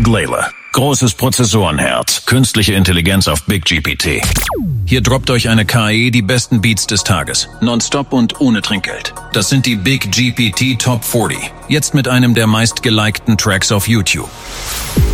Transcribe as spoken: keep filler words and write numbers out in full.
Big Layla. Großes Prozessorenherz, künstliche Intelligenz auf Big G P T. Hier droppt euch eine K I die besten Beats des Tages, nonstop und ohne Trinkgeld. Das sind die Big G P T Top vierzig, jetzt mit einem der meistgelikten Tracks auf YouTube.